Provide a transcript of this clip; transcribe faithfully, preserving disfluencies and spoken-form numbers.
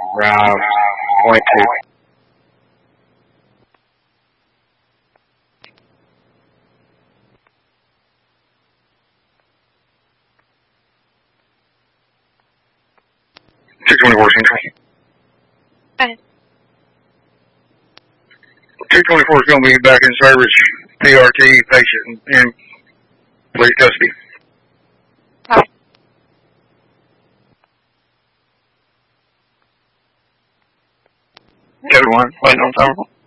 Route point two. two twenty-four Central. Hi. two twenty-four is going to be back in service. P R T patient in police custody. Hi. Code one, waiting on tower.